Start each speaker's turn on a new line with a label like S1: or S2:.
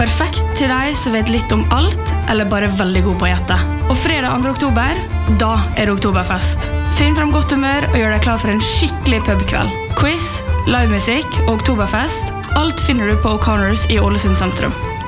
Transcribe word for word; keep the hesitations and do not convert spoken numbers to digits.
S1: Perfekt til deg som vet litt om alt, eller bare veldig god på å gjette. Og fredag andre oktober, da er det oktoberfest. Finn frem godt humør og gjør deg klar for en skikkelig pubkveld. Quiz, livemusikk og oktoberfest, alt finner du på O'Connors i Ålesund sentrum.